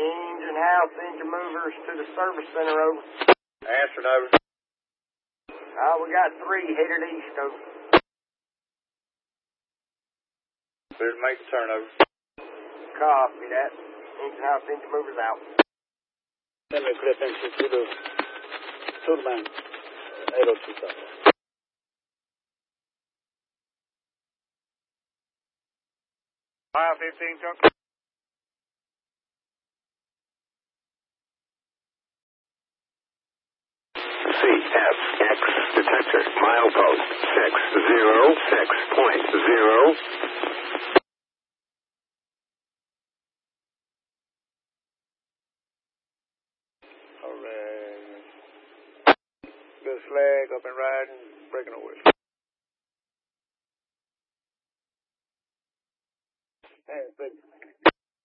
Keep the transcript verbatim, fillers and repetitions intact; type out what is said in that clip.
Engine house, engine movers to the service center, over. Answer, over. Uh, we got three headed east, over. Clear to make the turn, over. Copy that. Engine house, engine movers out. Let me clear attention to the, to the man. eight oh two, sir. five fifteen, junction. C F X detector, milepost six zero six point zero. Alright. Good flag, up and riding, breaking away. Hey,